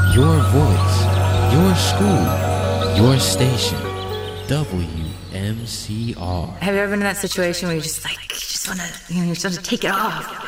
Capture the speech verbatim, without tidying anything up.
Your voice, your school, your station. W M C R. Have you ever been in that situation where you just like, you just want to, you know, you just want to take it off?